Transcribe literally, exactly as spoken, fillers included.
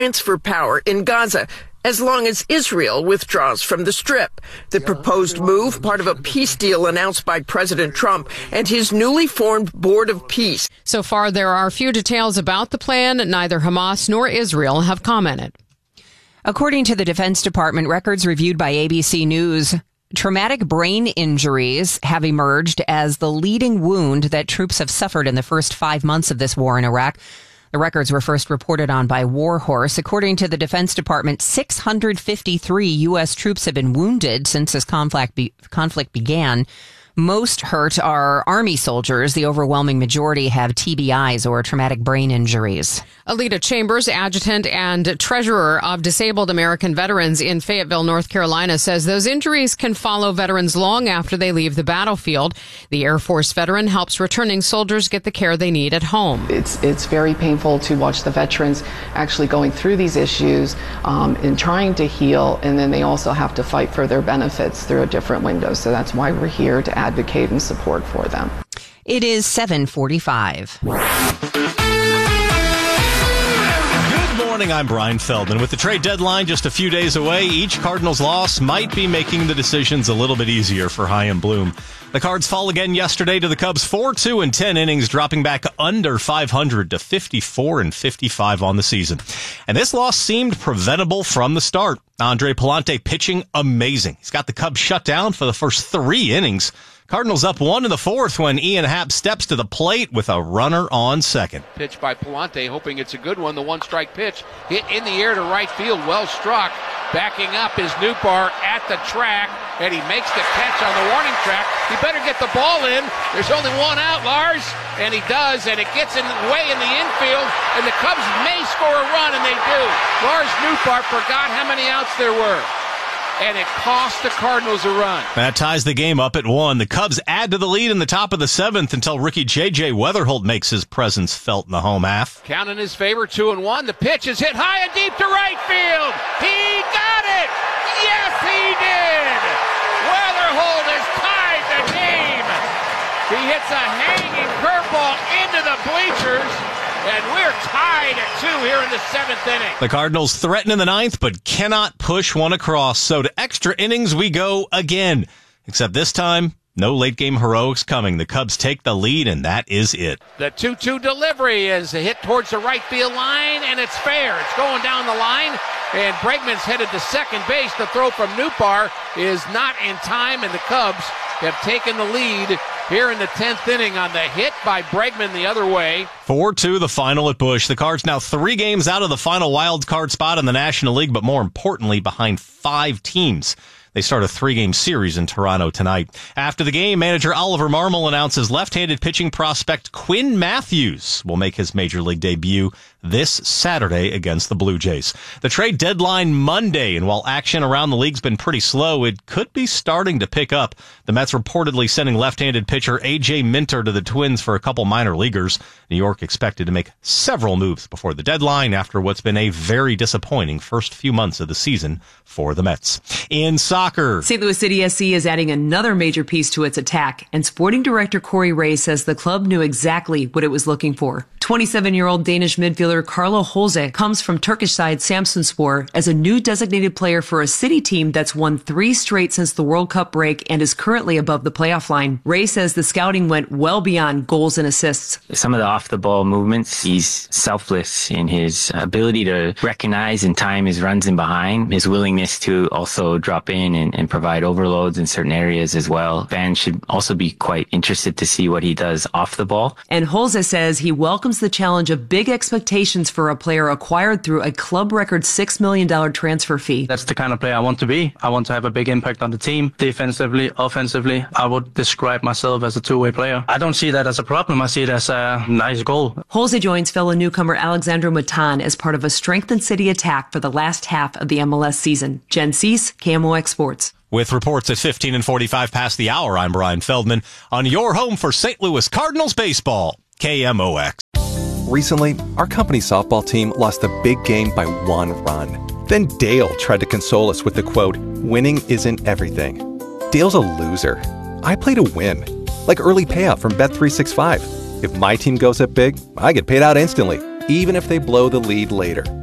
transfer power in Gaza as long as Israel withdraws from the Strip. The proposed move, part of a peace deal announced by President Trump and his newly formed Board of Peace. So far, there are few details about the plan. Neither Hamas nor Israel have commented. According to the Defense Department, records reviewed by A B C News, traumatic brain injuries have emerged as the leading wound that troops have suffered in the first five months of this war in Iraq. The records were first reported on by Warhorse. According to the Defense Department, six hundred fifty-three U S troops have been wounded since this conflict, be- conflict began. Most hurt are Army soldiers. The overwhelming majority have T B Is or traumatic brain injuries. Alita Chambers, adjutant and treasurer of Disabled American Veterans in Fayetteville, North Carolina, says those injuries can follow veterans long after they leave the battlefield. The Air Force veteran helps returning soldiers get the care they need at home. It's it's very painful to watch the veterans actually going through these issues um, and trying to heal, and then they also have to fight for their benefits through a different window. So that's why we're here to advocate and support for them. It is seven forty-five. Good morning, I'm Brian Feldman. With the trade deadline just a few days away, each Cardinals loss might be making the decisions a little bit easier for Chaim Bloom. The Cards fall again yesterday to the Cubs four two in ten innings, dropping back under five hundred to fifty-four and fifty-five on the season. And this loss seemed preventable from the start. Andre Pallante pitching amazing. He's got the Cubs shut down for the first three innings. Cardinals up one in the fourth when Ian Happ steps to the plate with a runner on second. Pitch by Pallante, hoping it's a good one. The one-strike pitch hit in the air to right field, well struck. Backing up is Nootbaar at the track, and he makes the catch on the warning track. He better get the ball in. There's only one out, Lars, and he does, and it gets in way in the infield, and the Cubs may score a run, and they do. Lars Nootbaar forgot how many outs there were, and it cost the Cardinals a run. That ties the game up at one. The Cubs add to the lead in the top of the seventh until rookie J J Weatherholt makes his presence felt in the home half. Count in his favor, two and one. The pitch is hit high and deep to right field. He got it! Yes, he did! Weatherholt has tied the game. He hits a hanging curveball into the bleachers. And we're tied at two here in the seventh inning. The Cardinals threaten in the ninth, but cannot push one across. So to extra innings we go again. Except this time, no late-game heroics coming. The Cubs take the lead, and that is it. The two two delivery is hit towards the right field line, and it's fair. It's going down the line, and Bregman's headed to second base. The throw from Nootbaar is not in time, and the Cubs have taken the lead here in the tenth inning on the hit by Bregman the other way. four two the final at Busch. The Cards now three games out of the final wild card spot in the National League, but more importantly, behind five teams. They start a three-game series in Toronto tonight. After the game, manager Oliver Marmol announces left-handed pitching prospect Quinn Matthews will make his major league debut this Saturday against the Blue Jays. The trade deadline Monday, and while action around the league's been pretty slow, it could be starting to pick up. The Mets reportedly sending left-handed pitcher A J Minter to the Twins for a couple minor leaguers. New York expected to make several moves before the deadline after what's been a very disappointing first few months of the season for the Mets. In soccer, Saint Louis City S C is adding another major piece to its attack, and sporting director Corey Ray says the club knew exactly what it was looking for. twenty-seven-year-old Danish midfielder Carlo Holze comes from Turkish side Samsunspor as a new designated player for a City team that's won three straight since the World Cup break and is currently above the playoff line. Ray says the scouting went well beyond goals and assists. Some of the off-the-ball movements, he's selfless in his ability to recognize and time his runs in behind, his willingness to also drop in and, and provide overloads in certain areas as well. Fans should also be quite interested to see what he does off the ball. And Holze says he welcomes the challenge of big expectations for a player acquired through a club record six million dollars transfer fee. That's the kind of player I want to be. I want to have a big impact on the team. Defensively, offensively, I would describe myself as a two-way player. I don't see that as a problem. I see it as a nice goal. Holze joins fellow newcomer Alexandro Matan as part of a strengthened City attack for the last half of the M L S season. Jen Cease, K M O X Sports. With reports at fifteen and forty-five past the hour, I'm Brian Feldman on your home for Saint Louis Cardinals baseball, K M O X. Recently, our company softball team lost a big game by one run. Then Dale tried to console us with the quote, "Winning isn't everything." Dale's a loser. I play to win, like early payout from Bet three sixty-five. If my team goes up big, I get paid out instantly, even if they blow the lead later.